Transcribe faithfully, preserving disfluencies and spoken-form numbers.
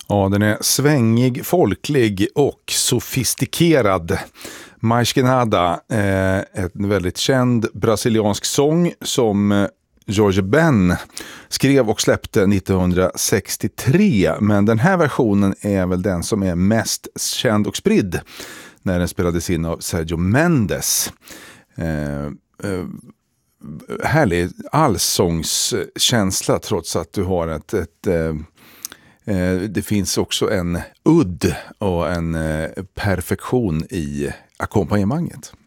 Ja, den är svängig, folklig och sofistikerad. Mais Que Nada, eh, en väldigt känd brasiliansk sång som Jorge Ben skrev och släppte nittonhundrasextiotre. Men den här versionen är väl den som är mest känd och spridd när den spelades in av Sergio Mendes. Eh, eh, härlig allsångskänsla trots att du har ett... ett eh, det finns också en udd och en perfektion i ackompanjemanget.